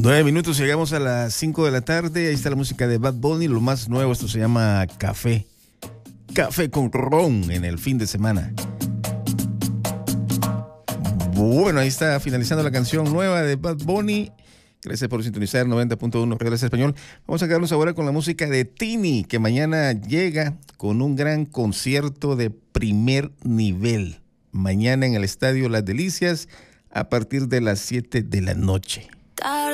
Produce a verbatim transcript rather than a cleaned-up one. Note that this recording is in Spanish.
Nueve minutos, llegamos a las cinco de la tarde. Ahí está la música de Bad Bunny, lo más nuevo. Esto se llama Café. Café con ron en el fin de semana. Bueno, ahí está finalizando la canción nueva de Bad Bunny. Gracias por sintonizar noventa punto uno Regreso Español. Vamos a quedarnos ahora con la música de Tini, que mañana llega con un gran concierto de primer nivel. Mañana en el Estadio Las Delicias a partir de las siete de la noche.